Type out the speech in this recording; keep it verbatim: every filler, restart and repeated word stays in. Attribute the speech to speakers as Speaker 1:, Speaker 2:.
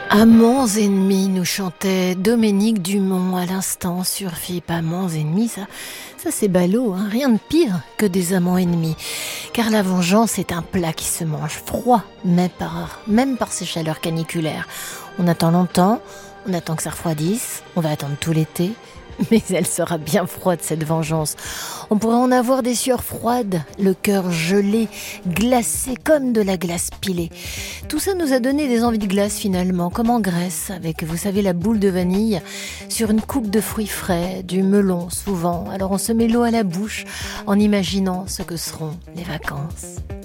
Speaker 1: Amants ennemis, nous chantait Dominique Dumont à l'instant sur F I P. Amants ennemis, ça, ça c'est ballot, hein, rien de pire que des amants ennemis. Car la vengeance est un plat qui se mange froid, même par, même par ces chaleurs caniculaires. On attend longtemps, on attend que ça refroidisse, on va attendre tout l'été. Mais elle sera bien froide, cette vengeance. On pourrait en avoir des sueurs froides, le cœur gelé, glacé comme de la glace pilée. Tout ça nous a donné des envies de glace finalement, comme en Grèce, avec, vous savez, la boule de vanille sur une coupe de fruits frais, du melon souvent. Alors on se met l'eau à la bouche en imaginant ce que seront les vacances.